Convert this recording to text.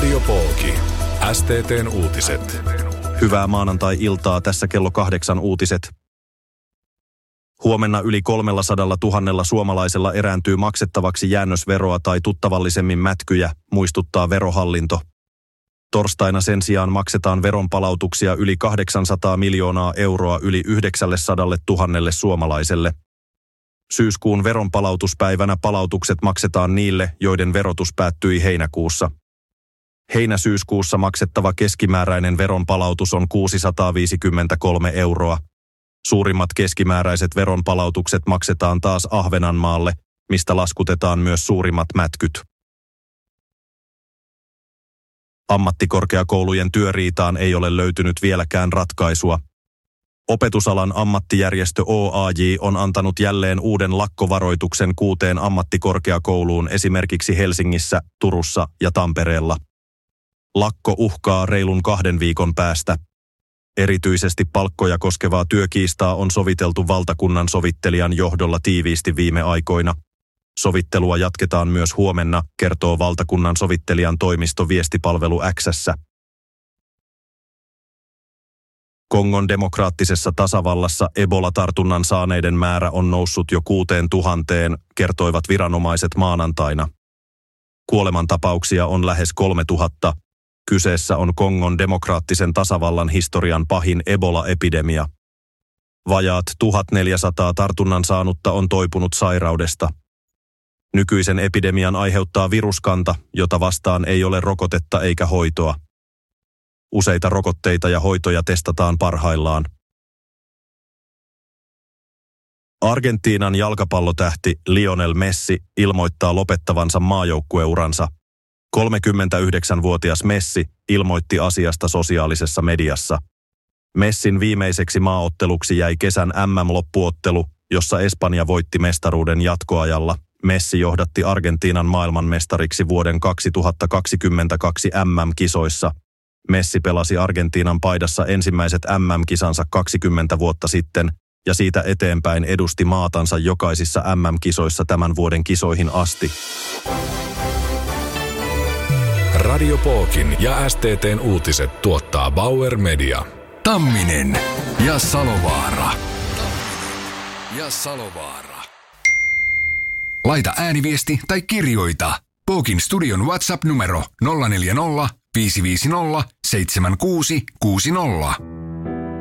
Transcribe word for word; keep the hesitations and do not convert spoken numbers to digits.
Radio Pooki. S T T:n uutiset. Hyvää maanantai-iltaa, tässä kello kahdeksan uutiset. Huomenna yli kolmellasadalla tuhannella suomalaisella erääntyy maksettavaksi jäännösveroa tai tuttavallisemmin mätkyjä, muistuttaa Verohallinto. Torstaina sen sijaan maksetaan veronpalautuksia yli kahdeksansataa miljoonaa euroa yli yhdeksänsataa suomalaiselle. Syyskuun veronpalautuspäivänä palautukset maksetaan niille, joiden verotus päättyi heinäkuussa. Heinä-syyskuussa maksettava keskimääräinen veronpalautus on kuusisataaviisikymmentäkolme euroa. Suurimmat keskimääräiset veronpalautukset maksetaan taas Ahvenanmaalle, mistä laskutetaan myös suurimmat mätkyt. Ammattikorkeakoulujen työriitaan ei ole löytynyt vieläkään ratkaisua. Opetusalan ammattijärjestö O A J on antanut jälleen uuden lakkovaroituksen kuuteen ammattikorkeakouluun esimerkiksi Helsingissä, Turussa ja Tampereella. Lakko uhkaa reilun kahden viikon päästä. Erityisesti palkkoja koskevaa työkiistaa on soviteltu valtakunnan sovittelijan johdolla tiiviisti viime aikoina. Sovittelua jatketaan myös huomenna, kertoo valtakunnan sovittelijan toimisto viestipalvelu X:ssä. Kongon demokraattisessa tasavallassa Ebola-tartunnan saaneiden määrä on noussut jo kuuteen tuhanteen, kertoivat viranomaiset maanantaina. Kuolemantapauksia on lähes kolmetuhatta. Kyseessä on Kongon demokraattisen tasavallan historian pahin Ebola-epidemia. Vajaat tuhatneljäsataa tartunnan saanutta on toipunut sairaudesta. Nykyisen epidemian aiheuttaa viruskanta, jota vastaan ei ole rokotetta eikä hoitoa. Useita rokotteita ja hoitoja testataan parhaillaan. Argentiinan jalkapallotähti Lionel Messi ilmoittaa lopettavansa maajoukkueuransa. kolmekymmentäyhdeksänvuotias Messi ilmoitti asiasta sosiaalisessa mediassa. Messin viimeiseksi maaotteluksi jäi kesän M M-loppuottelu, jossa Espanja voitti mestaruuden jatkoajalla. Messi johdatti Argentiinan maailmanmestariksi vuoden kaksituhattakaksikymmentäkaksi M M-kisoissa. Messi pelasi Argentiinan paidassa ensimmäiset M M-kisansa kaksikymmentä vuotta sitten ja siitä eteenpäin edusti maatansa jokaisissa M M-kisoissa tämän vuoden kisoihin asti. Radio Pookin ja S T T:n uutiset tuottaa Bauer Media. Tamminen ja Salovaara. Ja Salovaara. Laita ääniviesti tai kirjoita. Pookin studion WhatsApp-numero nolla neljä nolla, viisi viisi nolla, seitsemän kuusi kuusi nolla.